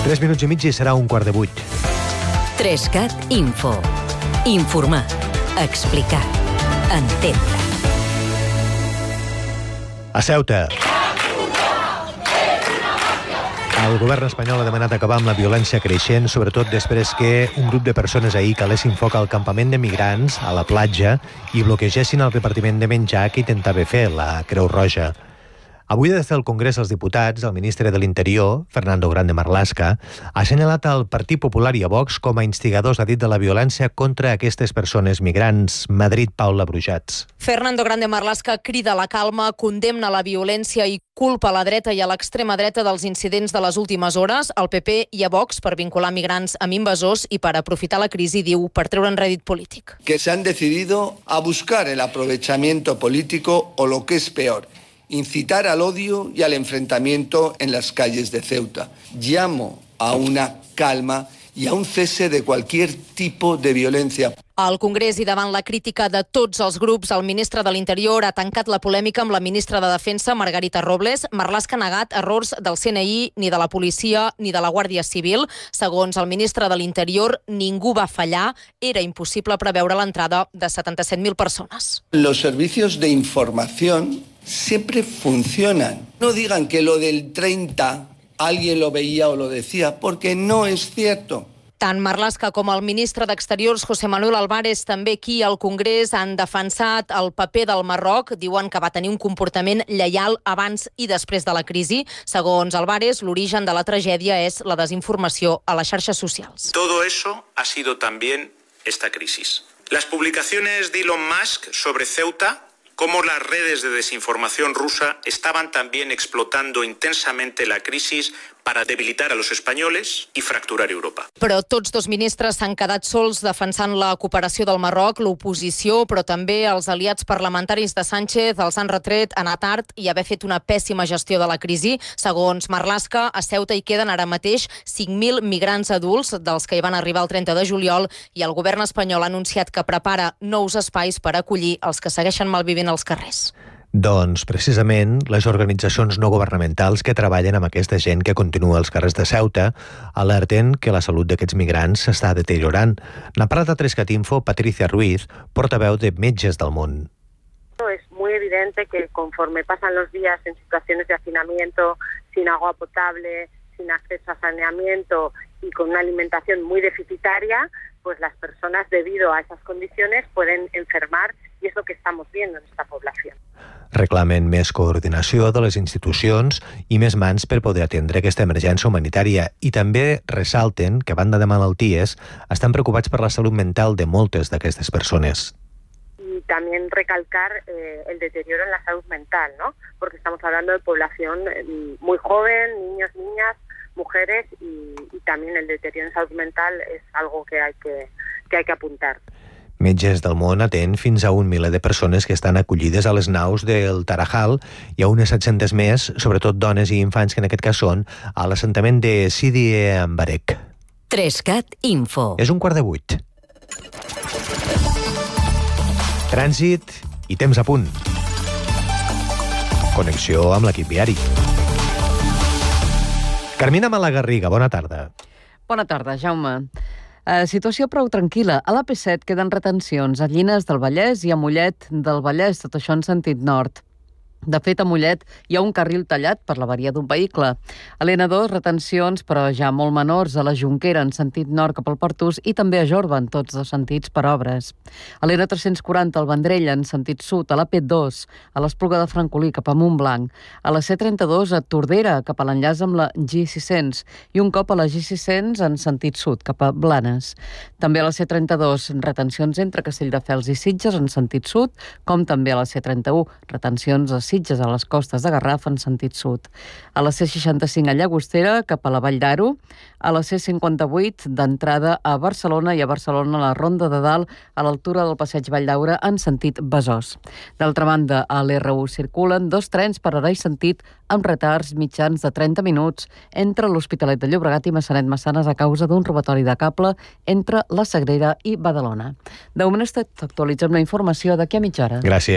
3 minuts i mig i serà 7:15. 3CAT Info. Informar, explicar, entendre. A Ceuta. El govern espanyol ha demanat acabar amb la violència creixent, sobretot després que un grup de persones ahir calessin foc al campament de migrants a la platja i bloquegessin el repartiment de menjar que intentava fer la Creu Roja. Avui, des del Congrés dels Diputats, el ministre de l'Interior, Fernando Grande Marlaska, ha assenyalat el Partit Popular i a Vox com a instigadors, ha dit, de la violència contra aquestes persones migrants. Madrid, Paula Brujats. Fernando Grande Marlaska crida a la calma, condemna la violència i culpa a la dreta i a l'extrema dreta dels incidents de les últimes hores, al PP i a Vox, per vincular migrants amb invasors i per aprofitar la crisi, diu, per treure'n rèdit polític. Que se han decidido a buscar el aprovechamiento político o, lo que es peor, incitar al odio y al enfrentamiento en las calles de Ceuta. Llamo a una calma y a un cese de cualquier tipo de violencia. Al Congrés i davant la crítica de tots els grups, el ministre de l'Interior ha tancat la polèmica amb la ministra de Defensa, Margarita Robles. Marlaska ha negat errors del CNI, ni de la policia, ni de la Guàrdia Civil. Segons el ministre de l'Interior, ningú va fallar. Era impossible preveure l'entrada de 77.000 persones. Los servicios de información siempre funcionan. No digan que lo del 30 alguien lo veía o lo decía, porque no es cierto. Tant Marlaska com el ministre d'Exteriors, José Manuel Álvarez, també aquí al Congrés han defensat el paper del Marroc. Diuen que va tenir un comportament lleial abans i després de la crisi. Segons Álvarez, l'origen de la tragèdia és la desinformació a les xarxes socials. Todo eso ha sido también esta crisis. Las publicaciones de Elon Musk sobre Ceuta, cómo las redes de desinformación rusa estaban también explotando intensamente la crisis para debilitar a los españoles y fracturar Europa. Però tots dos ministres s'han quedat sols defensant la cooperació del Marroc. L'oposició, però també els aliats parlamentaris de Sánchez els han retret anar tard i haver fet una pèssima gestió de la crisi. Segons Marlaska, a Ceuta hi queden ara mateix 5.000 migrants adults, dels que hi van arribar el 30 de juliol, i el govern espanyol ha anunciat que prepara nous espais per acollir els que segueixen malvivint als carrers. Doncs, precisament, les organitzacions no governamentals que treballen amb aquesta gent que continua als carrers de Ceuta alerten que la salut d'aquests migrants s'està deteriorant. N'ha parlat a 3CAT Info Patricia Ruiz, portaveu de Metges del Món. Es muy evidente que conforme pasan los días en situaciones de hacinamiento, sin agua potable, sin acceso a saneamiento y con una alimentación muy deficitaria, pues las personas, debido a esas condiciones, pueden enfermar, y es lo que estamos viendo en esta población. Reclamen més coordinació de les institucions i més mans per poder atendre aquesta emergència humanitària, i també ressalten que, a banda de malalties, estan preocupats per la salut mental de moltes d'aquestes persones. Y también recalcar el deterioro en la salud mental, ¿no? Porque estamos hablando de población muy joven, niños, niñas, mujeres, y también el deterioro en salud mental es algo que hay que apuntar. Metges del Món atén fins a 1 miler de persones que estan acollides a les naus del Tarajal i a unes 700 més, sobretot dones i infants, que en aquest cas són a l'assentament de Sidi Ambarek. 3CAT Info. És 7:15. Trànsit i temps a punt. Connexió amb l'equip viari. Carmina Malagarriga, bona tarda. Bona tarda, Jaume. Situació prou tranquil·la. A l'AP7 queden retencions a Llinars del Vallès i a Mollet del Vallès, tot això en sentit nord. De fet, a Mollet hi ha un carril tallat per l'avaria d'un vehicle. A l'N2, retencions, però ja molt menors, a la Jonquera, en sentit nord cap al Pertús, i també a Jorba, en tots dos sentits, per obres. A l'N340, al Vendrell, en sentit sud, a la P2, a l'Espluga de Francolí, cap a Montblanc, a la C32, a Tordera, cap a l'enllaç amb la G600, i un cop a la G600, en sentit sud, cap a Blanes. També a la C32, retencions entre Castelldefels i Sitges, en sentit sud, com també a la C31, retencions a Sitges, a les costes de Garraf, en sentit sud. A la C65 a Llagostera, cap a la Vall d'Aro. A la C58 d'entrada a Barcelona, i a Barcelona a la Ronda de Dalt, a l'altura del passeig Vall d'Aura, en sentit Besòs. D'altra banda, a l'R1 circulen 2 trens per hora i sentit amb retards mitjans de 30 minuts entre l'Hospitalet de Llobregat i Massanet-Massanes a causa d'un robatori de cable entre la Sagrera i Badalona. De moment actualitzem la informació d'aquí a mitja hora. Gràcies.